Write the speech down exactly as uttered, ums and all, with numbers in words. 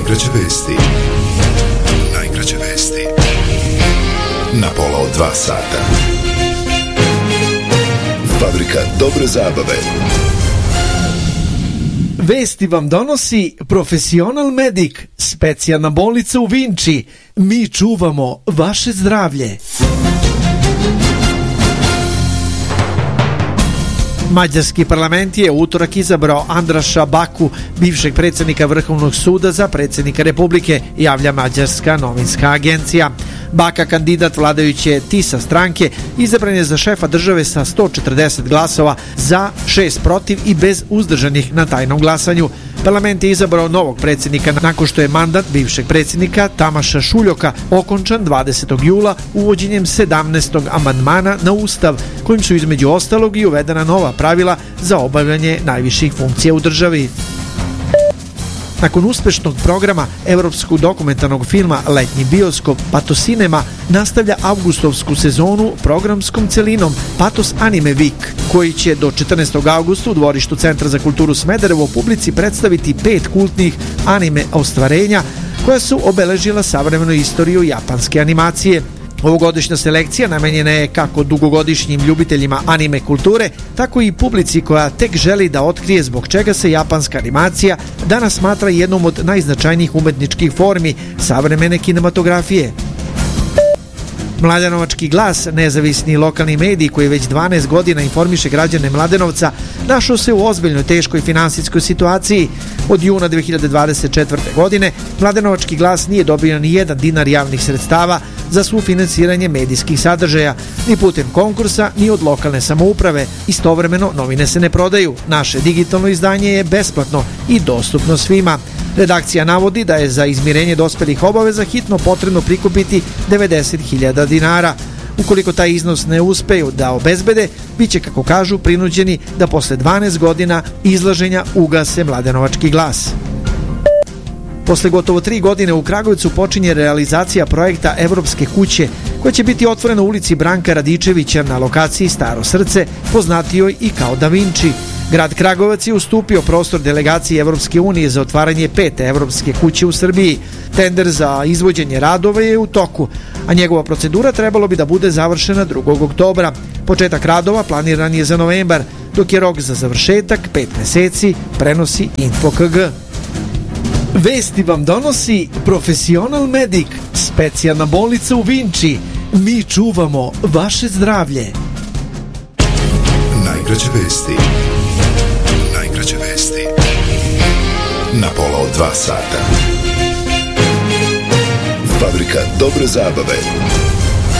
Najkraće vesti. Najkraće vesti. Na pola od dva sata. Fabrika dobre zabave. Vesti vam donosi Profesional Medic, specijalna bolnica u Vinči. Mi čuvamo vaše zdravlje. Mađarski parlament je u utorak izabrao Andraša Baku, bivšeg predsjednika Vrhovnog suda, za predsjednika Republike, javlja Mađarska novinska agencija. Baka, kandidat vladajuće TISA stranke, izabran je za šefa države sa sto četrdeset glasova za, šest protiv i bez uzdržanih na tajnom glasanju. Parlament je izabrao novog predsjednika nakon što je mandat bivšeg predsjednika Tamaša Šuljoka okončan dvadesetog jula uvođenjem sedamnaestog amandmana na Ustav, kojim su između ostalog i uvedena nova pravila za obavljanje najviših funkcija u državi. Nakon uspešnog programa evropskog dokumentarnog filma Letnji bioskop Patosinema nastavlja avgustovsku sezonu programskom celinom Patos Anime Week, koji će do četrnaestog avgusta u dvorištu Centra za kulturu Smederevo publici predstaviti pet kultnih anime ostvarenja koja su obeležila savremenu istoriju japanske animacije. Ovogodišnja selekcija namenjena je kako dugogodišnjim ljubiteljima anime kulture, tako i publici koja tek želi da otkrije zbog čega se japanska animacija danas smatra jednom od najznačajnijih umetničkih formi savremene kinematografije. Mladenovački glas, nezavisni lokalni medij koji već dvanaest godina informiše građane Mladenovca, našao se u ozbiljnoj teškoj finansijskoj situaciji. Od juna dve hiljade dvadeset četvrte. godine Mladenovački glas nije dobio ni jedan dinar javnih sredstava za sufinansiranje medijskih sadržaja, ni putem konkursa, ni od lokalne samouprave. Istovremeno novine se ne prodaju. Naše digitalno izdanje je besplatno i dostupno svima. Redakcija navodi da je za izmirenje dospelih obaveza hitno potrebno prikupiti devedeset hiljada dinara. Ukoliko taj iznos ne uspeju da obezbede, bit će, kako kažu, prinuđeni da posle dvanaest godina izlaženja ugase Mladenovački glas. Posle gotovo tri godine u Kragujevcu počinje realizacija projekta Evropske kuće, koja će biti otvorena u ulici Branka Radičevića na lokaciji Staro Srce, poznatijoj i kao Da Vinci. Grad Kragujevac je ustupio prostor delegaciji Evropske unije za otvaranje pete Evropske kuće u Srbiji. Tender za izvođenje radova je u toku, a njegova procedura trebalo bi da bude završena drugog oktobra. Početak radova planiran je za novembar, dok je rok za završetak pet meseci, prenosi Info K G. Vesti vam donosi Profesional Medic, specijalna bolnica u Vinči. Mi čuvamo vaše zdravlje. Najkraće vesti. Najkraće vesti. Na pola od dva sata. Fabrika dobre zabave.